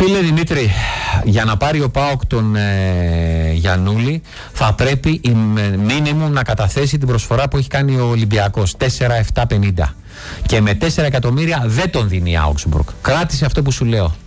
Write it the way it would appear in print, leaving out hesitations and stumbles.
Φίλε Δημήτρη, για να πάρει ο ΠΑΟΚ τον Γιαννούλη θα πρέπει η μίνιμουμ να καταθέσει την προσφορά που έχει κάνει ο Ολυμπιακός, 4.750, και με 4 εκατομμύρια δεν τον δίνει η Augsburg. Κράτησε αυτό που σου λέω.